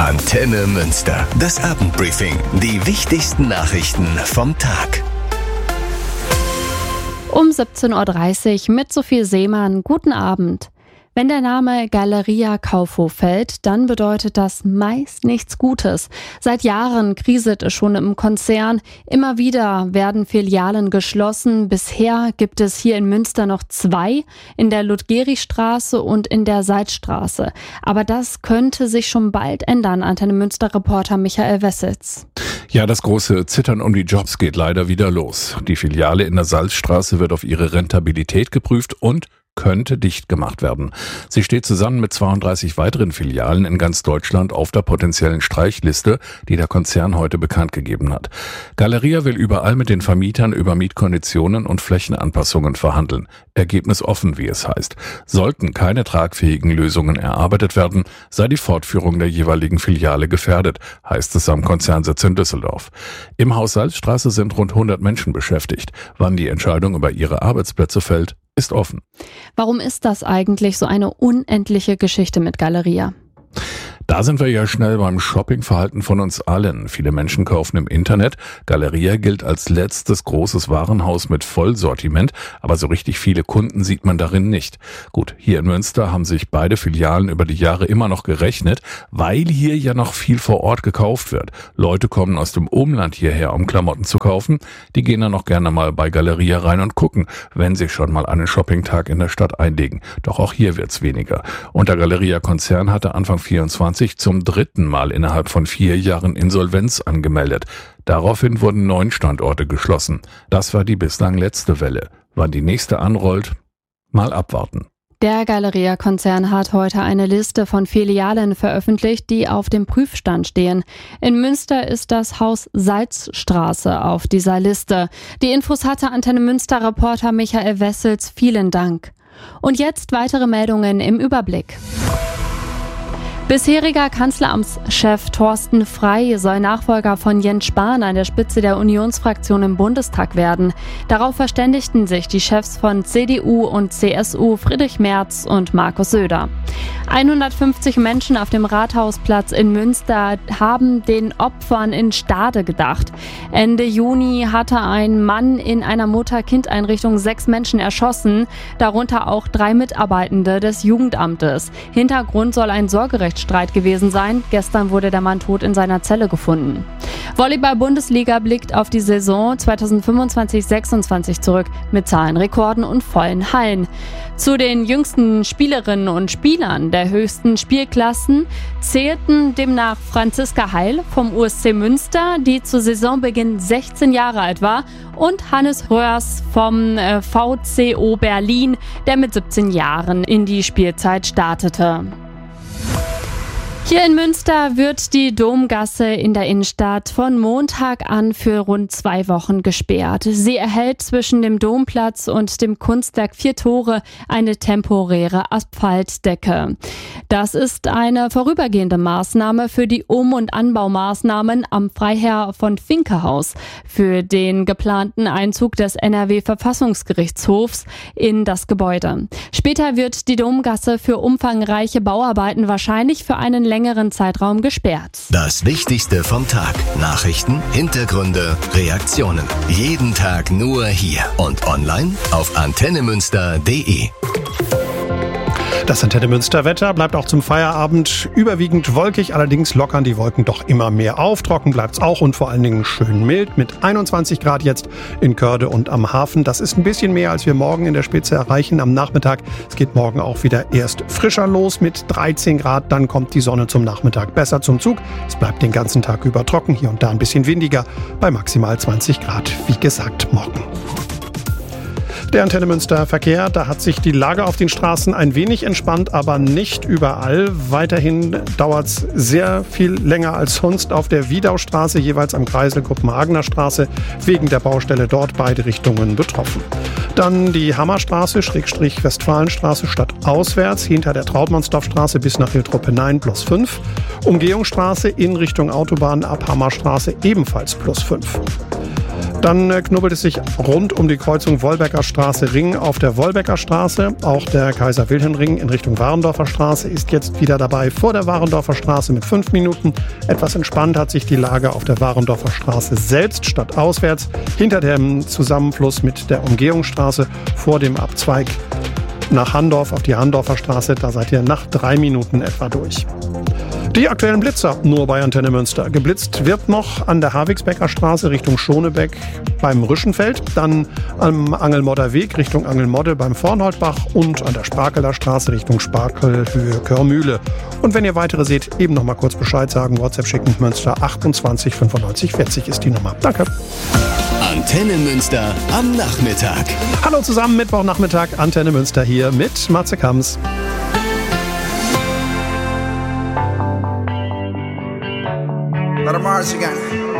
Antenne Münster. Das Abendbriefing. Die wichtigsten Nachrichten vom Tag. Um 17.30 Uhr mit Sophie Seemann. Guten Abend. Wenn der Name Galeria Kaufhof fällt, dann bedeutet das meist nichts Gutes. Seit Jahren kriselt es schon im Konzern. Immer wieder werden Filialen geschlossen. Bisher gibt es hier in Münster noch 2, in der Ludgerichstraße und in der Seidstraße. Aber das könnte sich schon bald ändern, Antenne Münster-Reporter Michael Wessels. Ja, das große Zittern um die Jobs geht leider wieder los. Die Filiale in der Salzstraße wird auf ihre Rentabilität geprüft und könnte dicht gemacht werden. Sie steht zusammen mit 32 weiteren Filialen in ganz Deutschland auf der potenziellen Streichliste, die der Konzern heute bekannt gegeben hat. Galeria will überall mit den Vermietern über Mietkonditionen und Flächenanpassungen verhandeln. Ergebnis offen, wie es heißt. Sollten keine tragfähigen Lösungen erarbeitet werden, sei die Fortführung der jeweiligen Filiale gefährdet, heißt es am Konzernsitz in Düsseldorf. Im Haus Salzstraße sind rund 100 Menschen beschäftigt. Wann die Entscheidung über ihre Arbeitsplätze fällt, ist offen. Warum ist das eigentlich so eine unendliche Geschichte mit Galeria? Da sind wir ja schnell beim Shoppingverhalten von uns allen. Viele Menschen kaufen im Internet. Galeria gilt als letztes großes Warenhaus mit Vollsortiment, aber so richtig viele Kunden sieht man darin nicht. Gut, hier in Münster haben sich beide Filialen über die Jahre immer noch gerechnet, weil hier ja noch viel vor Ort gekauft wird. Leute kommen aus dem Umland hierher, um Klamotten zu kaufen. Die gehen dann auch gerne mal bei Galeria rein und gucken, wenn sie schon mal einen Shoppingtag in der Stadt einlegen. Doch auch hier wird's weniger. Und der Galeria-Konzern hatte Anfang 24 zum 3. Mal innerhalb von 4 Jahren Insolvenz angemeldet. Daraufhin wurden 9 Standorte geschlossen. Das war die bislang letzte Welle. Wann die nächste anrollt, mal abwarten. Der Galeria-Konzern hat heute eine Liste von Filialen veröffentlicht, die auf dem Prüfstand stehen. In Münster ist das Haus Salzstraße auf dieser Liste. Die Infos hatte Antenne Münster-Reporter Michael Wessels. Vielen Dank. Und jetzt weitere Meldungen im Überblick. Bisheriger Kanzleramtschef Thorsten Frey soll Nachfolger von Jens Spahn an der Spitze der Unionsfraktion im Bundestag werden. Darauf verständigten sich die Chefs von CDU und CSU Friedrich Merz und Markus Söder. 150 Menschen auf dem Rathausplatz in Münster haben den Opfern in Stade gedacht. Ende Juni hatte ein Mann in einer Mutter-Kind-Einrichtung 6 Menschen erschossen, darunter auch 3 Mitarbeitende des Jugendamtes. Hintergrund soll ein Sorgerechtsstreit gewesen sein. Gestern wurde der Mann tot in seiner Zelle gefunden. Volleyball-Bundesliga blickt auf die Saison 2025-26 zurück mit Zahlenrekorden und vollen Hallen. Zu den jüngsten Spielerinnen und Spielern der höchsten Spielklassen zählten demnach Franziska Heil vom USC Münster, die zu Saisonbeginn 16 Jahre alt war, und Hannes Röhrs vom VCO Berlin, der mit 17 Jahren in die Spielzeit startete. Hier in Münster wird die Domgasse in der Innenstadt von Montag an für rund 2 Wochen gesperrt. Sie erhält zwischen dem Domplatz und dem Kunstwerk 4 Tore eine temporäre Asphaltdecke. Das ist eine vorübergehende Maßnahme für die Um- und Anbaumaßnahmen am Freiherr von Finke-Haus für den geplanten Einzug des NRW-Verfassungsgerichtshofs in das Gebäude. Später wird die Domgasse für umfangreiche Bauarbeiten wahrscheinlich für einen längeren Zeitraum gesperrt. Das Wichtigste vom Tag. Nachrichten, Hintergründe, Reaktionen. Jeden Tag nur hier und online auf antennemünster.de. Das Antenne Münster Wetter bleibt auch zum Feierabend überwiegend wolkig, allerdings lockern die Wolken doch immer mehr auf. Trocken bleibt's auch und vor allen Dingen schön mild mit 21 Grad jetzt in Körde und am Hafen. Das ist ein bisschen mehr, als wir morgen in der Spitze erreichen am Nachmittag. Es geht morgen auch wieder erst frischer los mit 13 Grad, dann kommt die Sonne zum Nachmittag besser zum Zug. Es bleibt den ganzen Tag über trocken, hier und da ein bisschen windiger, bei maximal 20 Grad, wie gesagt, morgen. Der Antenne Münster Verkehr, da hat sich die Lage auf den Straßen ein wenig entspannt, aber nicht überall. Weiterhin dauert es sehr viel länger als sonst auf der Wiedaustraße, jeweils am Kreisel Kopenhagener Straße, wegen der Baustelle dort beide Richtungen betroffen. Dann die Hammerstraße, Westfalenstraße stadtauswärts, hinter der Trautmannsdorfstraße bis nach Hiltrup-Hinein +5. Umgehungsstraße in Richtung Autobahn ab Hammerstraße ebenfalls +5. Dann knubbelt es sich rund um die Kreuzung Wolbecker Straße-Ring auf der Wolbecker Straße. Auch der Kaiser-Wilhelm-Ring in Richtung Warendorfer Straße ist jetzt wieder dabei vor der Warendorfer Straße mit 5 Minuten. Etwas entspannt hat sich die Lage auf der Warendorfer Straße selbst statt auswärts hinter dem Zusammenfluss mit der Umgehungsstraße vor dem Abzweig nach Handorf auf die Handorfer Straße. Da seid ihr nach 3 Minuten etwa durch. Die aktuellen Blitzer nur bei Antenne Münster. Geblitzt wird noch an der Havigsbecker Straße Richtung Schonebeck beim Rüschenfeld, dann am Angelmodder Weg Richtung Angelmodde beim Vornholdbach und an der Sparkeler Straße Richtung Sparkelhöhe Körmühle. Und wenn ihr weitere seht, eben noch mal kurz Bescheid sagen, WhatsApp schicken, Münster 28 95 40 ist die Nummer. Danke. Antenne Münster am Nachmittag. Hallo zusammen, Mittwochnachmittag, Antenne Münster hier mit Matze Kams. Let 'em march again.